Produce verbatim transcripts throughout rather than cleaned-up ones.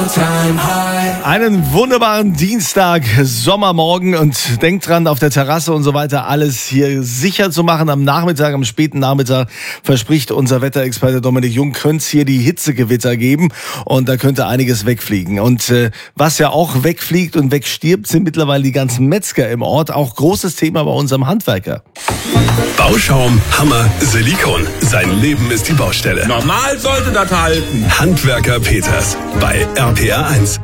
All-Time High. Einen wunderbaren Dienstag, Sommermorgen und denkt dran, auf der Terrasse und so weiter alles hier sicher zu machen. Am Nachmittag, am späten Nachmittag verspricht unser Wetterexperte Dominik Jung, könnte es hier die Hitzegewitter geben und da könnte einiges wegfliegen. Und äh, was ja auch wegfliegt und wegstirbt, sind mittlerweile die ganzen Metzger im Ort. Auch großes Thema bei unserem Handwerker. Bauschaum, Hammer, Silikon. Sein Leben ist die Baustelle. Normal sollte das halten. Handwerker Peters bei R P R eins.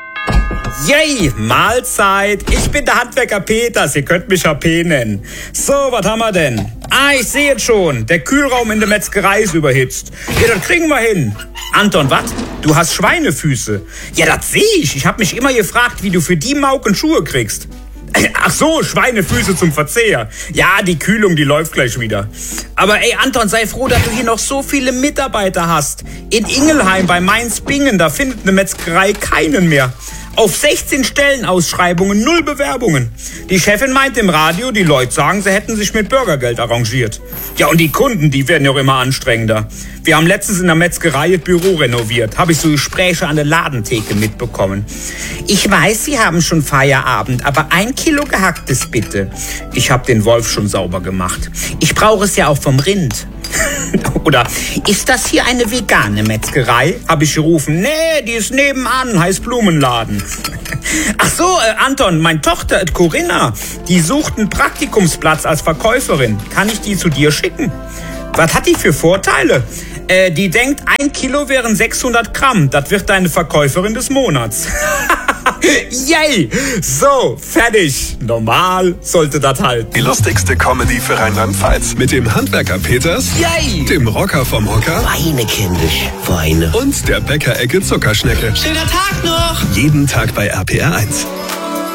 Yay, Mahlzeit. Ich bin der Handwerker Peters, ihr könnt mich H P nennen. So, was haben wir denn? Ah, ich sehe jetzt schon, der Kühlraum in der Metzgerei ist überhitzt. Ja, das kriegen wir hin. Anton, was? Du hast Schweinefüße. Ja, das sehe ich. Ich habe mich immer gefragt, wie du für die Mauken Schuhe kriegst. Ach so, Schweinefüße zum Verzehr. Ja, die Kühlung, die läuft gleich wieder. Aber ey, Anton, sei froh, dass du hier noch so viele Mitarbeiter hast. In Ingelheim bei Mainz-Bingen, da findet eine Metzgerei keinen mehr. Auf sechzehn Stellenausschreibungen, null Bewerbungen. Die Chefin meint im Radio, die Leute sagen, sie hätten sich mit Bürgergeld arrangiert. Ja, und die Kunden, die werden ja auch immer anstrengender. Wir haben letztens in der Metzgerei das Büro renoviert. Habe ich so Gespräche an der Ladentheke mitbekommen. Ich weiß, Sie haben schon Feierabend, aber ein Kilo Gehacktes bitte. Ich habe den Wolf schon sauber gemacht. Ich brauche es ja auch vom Rind. Oder, ist das hier eine vegane Metzgerei? Habe ich gerufen. Nee, die ist nebenan, heißt Blumenladen. Ach so, äh, Anton, meine Tochter, äh, Corinna, die sucht einen Praktikumsplatz als Verkäuferin. Kann ich die zu dir schicken? Was hat die für Vorteile? Äh, die denkt, ein Kilo wären sechshundert Gramm. Das wird deine Verkäuferin des Monats. Yay! So, fertig. Normal sollte das halt. Die lustigste Comedy für Rheinland-Pfalz. Mit dem Handwerker Peters, Yay! dem Rocker vom Hocker Weine, kindisch, Weine. und der Bäckerecke Zuckerschnecke. Schöner Tag noch! Jeden Tag bei R P R eins.